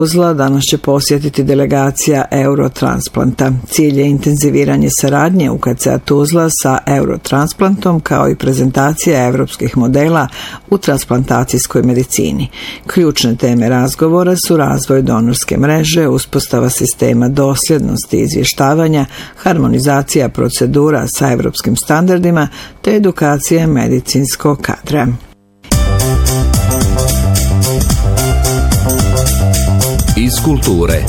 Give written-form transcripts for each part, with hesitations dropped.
Tuzla danas će posjetiti delegacija Eurotransplanta. Cilj je intenziviranje saradnje UKC-a Tuzla sa Eurotransplantom kao i prezentacija evropskih modela u transplantacijskoj medicini. Ključne teme razgovora su razvoj donorske mreže, uspostava sistema dosljednosti izvještavanja, harmonizacija procedura sa evropskim standardima te edukacija medicinskog kadra. Iz kulture.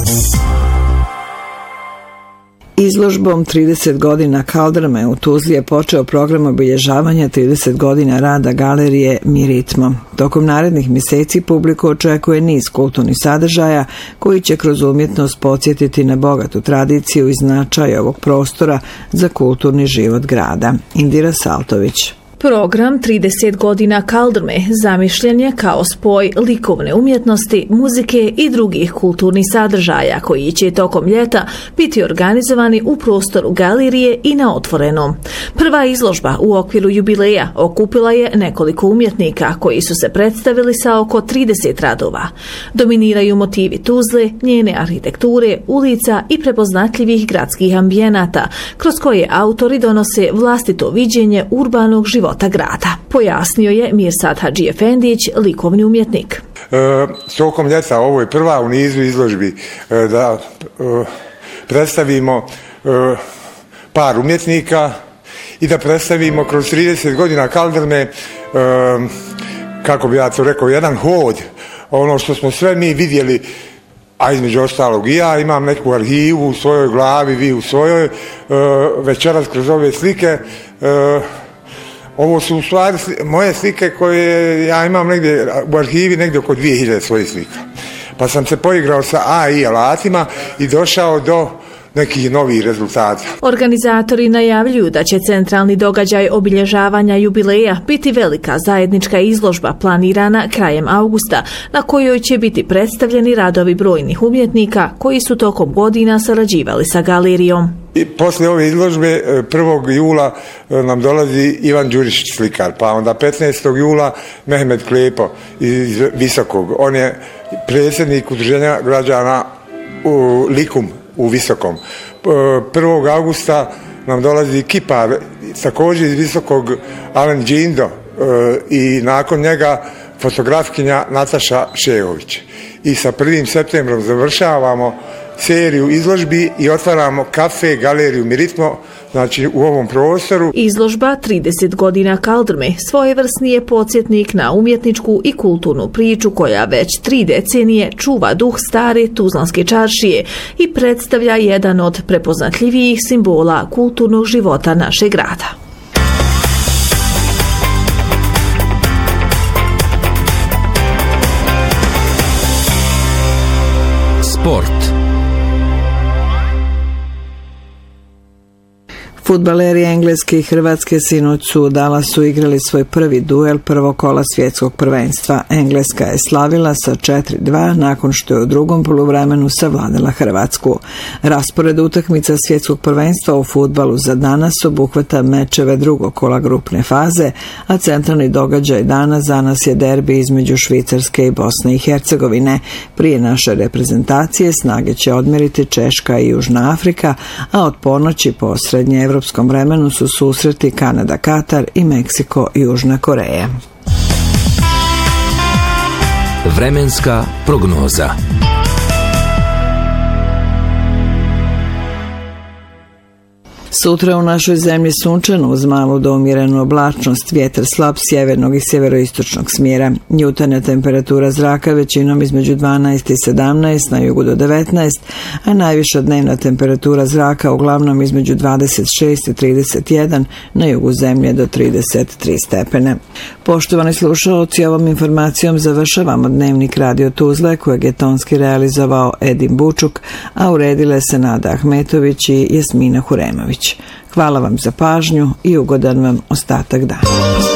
Izložbom 30 godina Kaldrme u Tuzli je počeo program obilježavanja 30 godina rada galerije Mi ritmo. Tokom narednih mjeseci publiku očekuje niz kulturnih sadržaja koji će kroz umjetnost podsjetiti na bogatu tradiciju i značaj ovog prostora za kulturni život grada. Indira Saltović. Program 30 godina Kaldrme zamišljen je kao spoj likovne umjetnosti, muzike i drugih kulturnih sadržaja koji će tokom ljeta biti organizovani u prostoru galerije i na otvorenom. Prva izložba u okviru jubileja okupila je nekoliko umjetnika koji su se predstavili sa oko 30 radova. Dominiraju motivi Tuzle, njene arhitekture, ulica i prepoznatljivih gradskih ambijenata, kroz koje autori donose vlastito viđenje urbanog života grada. Pojasnio je Mirsad Hadžiefendić, likovni umjetnik. Tokom ljeta ovo je prva u nizu izložbi da predstavimo par umjetnika i da predstavimo kroz 30 godina Kaldrme, kako bi ja to rekao, jedan hod, ono što smo sve mi vidjeli, a između ostalog i ja imam neku arhivu u svojoj glavi, vi u svojoj, večeras kroz ove slike. Ovo su u stvari moje slike koje ja imam negdje u arhivi, negdje oko 2000 svojih slika. Pa sam se poigrao sa AI alatima i došao do nekih novih rezultata. Organizatori najavljuju da će centralni događaj obilježavanja jubileja biti velika zajednička izložba planirana krajem avgusta, na kojoj će biti predstavljeni radovi brojnih umjetnika koji su tokom godina sarađivali sa galerijom. I poslije ove izložbe 1. jula nam dolazi Ivan Đurišić slikar, pa onda 15. jula Mehmet Klepo iz Visokog. On je predsjednik udruženja građana u Likum u Visokom. 1. augusta nam dolazi kipar, također iz Visokog, Alen Džindo, i nakon njega fotografkinja Nataša Šejović. I sa 1. septembrom završavamo seriju izložbi i otvaramo kafe, galeriju Mi ritmo, znači u ovom prostoru. Izložba 30 godina Kaldrme svojevrsni je podsjetnik na umjetničku i kulturnu priču koja već 3 decenije čuva duh stare Tuzlanske čaršije i predstavlja jedan od prepoznatljivijih simbola kulturnog života našeg grada. Sport. Fudbaleri Engleske i Hrvatske sinoć su u Dallasu igrali svoj prvi duel prvog kola svjetskog prvenstva. Engleska je slavila sa 4-2 nakon što je u drugom poluvremenu savladala Hrvatsku. Raspored utakmica svjetskog prvenstva u fudbalu za danas obuhvata mečeve drugog kola grupne faze, a centralni događaj dana za nas je derbi između Švicarske i Bosne i Hercegovine. Prije naše reprezentacije snage će odmjeriti Češka i Južna Afrika, a od ponoći po srednje evropskom vremenu su susreti Kanada, Katar i Meksiko, Južna Koreja. Vremenska prognoza. Sutra u našoj zemlji sunčano uz malu do umjerenu oblačnost, vjetar slab sjevernog i sjeveroistočnog smjera. Jutarnja temperatura zraka većinom između 12 i 17, na jugu do 19, a najviša dnevna temperatura zraka uglavnom između 26 i 31, na jugu zemlje do 33 stepene. Poštovani slušalci, ovom informacijom završavamo dnevnik Radio Tuzle kojeg je tonski realizovao Edin Bučuk, a uredile se Nada Ahmetović i Jasmina Huremović. Hvala vam za pažnju i ugodan vam ostatak dana.